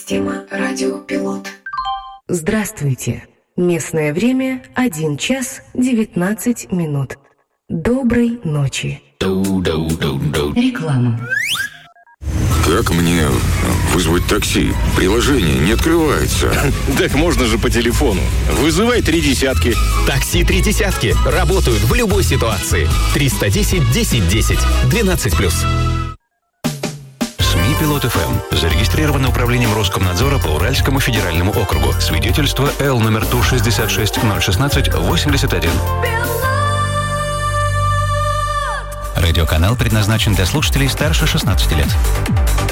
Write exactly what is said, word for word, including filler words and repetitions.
Система радиопилот. Здравствуйте. Местное время один час девятнадцать минут. Доброй ночи. Реклама. Как мне вызвать такси? Приложение не открывается. Так можно же по телефону. Вызывай три десятки. Такси три десятки. Работают в любой ситуации. триста десять десять десять. двенадцать плюс. СМИ «Пилот эф эм». Зарегистрировано управлением Роскомнадзора по Уральскому федеральному округу. Свидетельство Л номер Ту шестьдесят шесть ноль шестнадцать восемьдесят один. Радиоканал предназначен для слушателей старше шестнадцати лет.